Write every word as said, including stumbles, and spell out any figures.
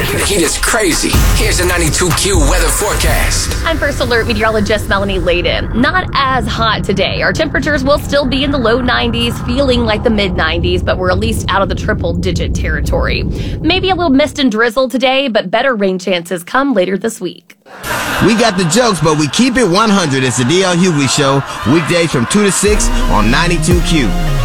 Heat is crazy. Here's a ninety-two Q weather forecast. I'm First Alert meteorologist Melanie Layden. Not as hot today. Our temperatures will still be in the low nineties, feeling like the mid nineties, but we're at least out of the triple-digit territory. Maybe a little mist and drizzle today, but better rain chances come later this week. We got the jokes, but we keep it one hundred. It's the D L Hughley Show, weekdays from two to six on ninety-two Q.